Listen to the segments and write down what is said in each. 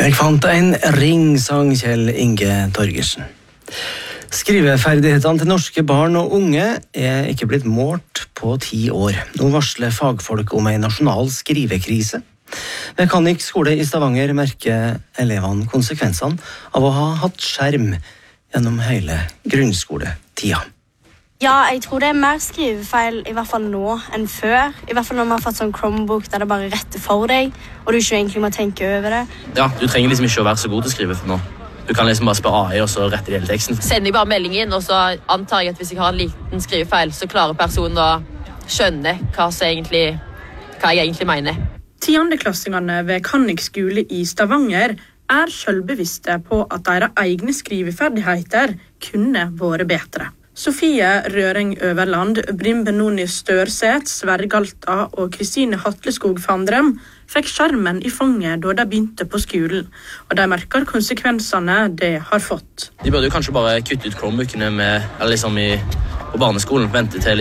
Jeg fant en ring, sang Kjell Inge Torgersen. Skriveferdighetene til norske barn og unge er ikke blitt målt på 10 år. Nå varsler fagfolk om en nasjonal skrivekrise. Ved Kannik skole i Stavanger merker elevene konsekvensene av å ha hatt skjerm gjennom hele grunnskoletida. Ja, jeg tror det er mer skrivefeil i hvert fall nå enn før. I hvert fall når man har fått sånn Chromebook der det bare retter for deg, og du ikke egentlig må tenke over det. Ja, du trenger liksom ikke å være så god til å skrive for nå. Du kan liksom bare spørre AI, og så rette hele teksten. Sender jeg bare melding inn, og så antar jeg at hvis jeg har en liten skrivefeil, så klarer personen å skjønne hva jeg egentlig mener. 10-klassingene ved Kannik skole i Stavanger er selvbevisste på at deres egne skriveferdigheter kunne vært bedre. Sofie Røring Øverland, Brim Benoni Størseth, Sverre Galta og Kristine Hatleskog Fandrem fikk skjermen i fanget da de begynte på skolen, og de merker konsekvensene det har fått. De burde jo kanskje bare kutte ut Chromebookene på barneskolen, vente til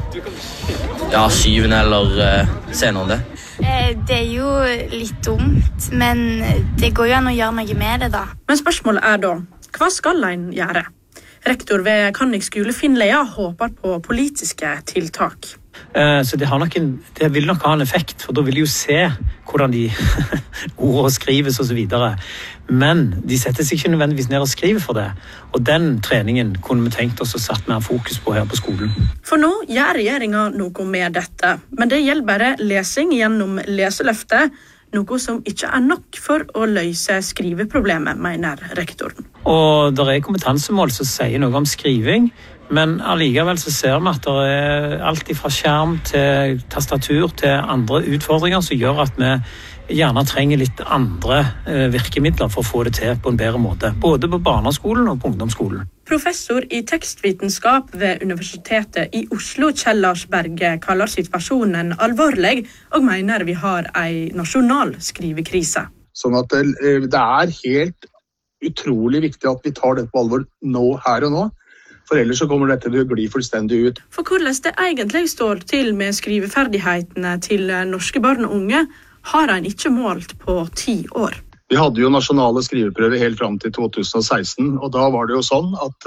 7. eller senere enn det. Det er jo litt dumt, men det går jo an å gjøre noe med det da. Men spørsmålet er da, hva skal en gjøre? Rektor ved Kannik skole Finn Lea håper på politiske tiltak. Så det vil nok ha en effekt, for da vil de jo se hvordan de ord skrives og så videre. Men de setter seg ikke nødvendigvis ned og skriver for det. Og den treningen kunne vi tenkt oss å satt mer fokus på her på skolen. For nå gjør regjeringen noe med dette, men det gjelder bare lesing gjennom leseløftet, noe som ikke er nok for å løse skriveproblemet, mener rektoren. Og det er kompetansemål som sier noe om skriving, men allikevel så ser vi at det er alt fra skjerm til tastatur til andre utfordringer som gjør at vi gjerne trenger litt andre virkemidler for å få det til på en bedre måte, både på barneskolen og på ungdomsskolen. Professor i tekstvitenskap ved Universitetet i Oslo, Kjell Lars Berge, kaller situasjonen alvorlig og mener vi har en nasjonal skrivekrise. Sånn at det er helt utrolig viktig at vi tar dette på alvor nå, her og nå. For ellers så kommer dette til å gli fullstendig ut. For hvordan det egentlig står til med skriveferdighetene til norske barn og unge, har en ikke målt på 10 år. Vi hadde jo nasjonale skriveprøver helt fram til 2016, og da var det jo sånn at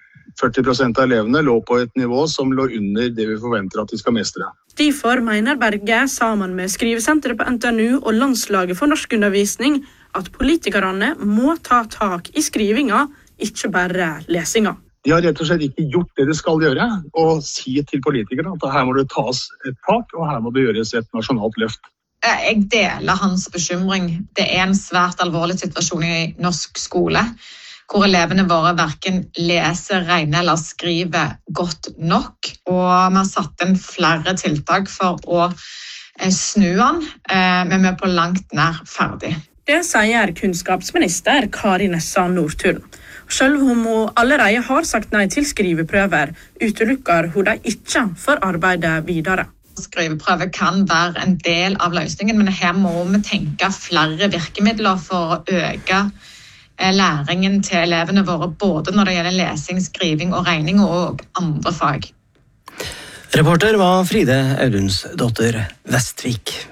40% av elevene lå på et nivå som lå under det vi forventer at de skal mestre. Derfor mener Berge, sammen med Skrivesenteret på NTNU og Landslaget for norskundervisning, at politikerne må ta tak i skrivinga, ikke bare lesinga. De har rett og slett ikke gjort det de skal gjøre, og si til politikerne at her må det tas et tak, og her må det gjøres et nasjonalt løft. Jeg deler hans bekymring. Det er en svært alvorlig situasjon i norsk skole, hvor elevene våre hverken leser, regner eller skriver godt nok. Og vi har satt inn flere tiltak for å snu den, men vi er på langt nær ferdig. Det sier kunnskapsminister Kari Nessa Nordtun. Selv om hun allerede har sagt nei til skriveprøver, utelukker hun de ikke for arbeidet videre. Skriveprøver kan være en del av løsningen, men her må vi tenke flere virkemidler for å øke læringen til elevene våre, både når det gjelder lesing, skriving og regning og andre fag. Reporter var Fride Audunsdotter Vestvik.